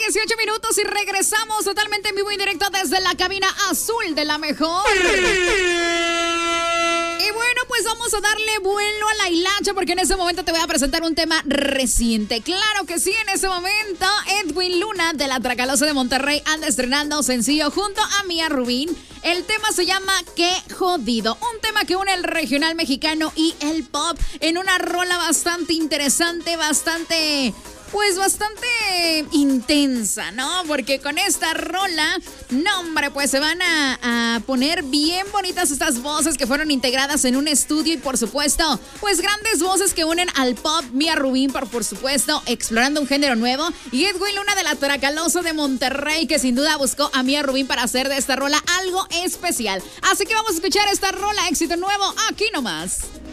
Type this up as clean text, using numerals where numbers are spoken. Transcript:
18 minutos y regresamos totalmente en vivo y directo desde la cabina azul de la mejor. Y bueno, pues vamos a darle vuelo a la hilacha porque en ese momento te voy a presentar un tema reciente. Claro que sí, en ese momento Edwin Luna de la Tracalosa de Monterrey anda estrenando sencillo junto a Mía Rubín. El tema se llama Qué Jodido, un tema que une el regional mexicano y el pop en una rola bastante interesante, bastante intensa, ¿no? Porque con esta rola, no hombre, pues se van a poner bien bonitas estas voces que fueron integradas en un estudio y por supuesto, pues grandes voces que unen al pop. Mía Rubín, por supuesto, explorando un género nuevo, y Edwin Luna de la Tracalosa de Monterrey, que sin duda buscó a Mía Rubín para hacer de esta rola algo especial. Así que vamos a escuchar esta rola, éxito nuevo, aquí nomás.